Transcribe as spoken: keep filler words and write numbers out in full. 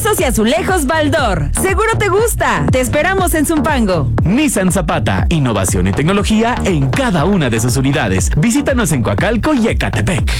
Pisos y azulejos Baldor. Seguro te gusta. Te esperamos en Zumpango. Nissan Zapata, innovación y tecnología en cada una de sus unidades. Visítanos en Coacalco y Ecatepec.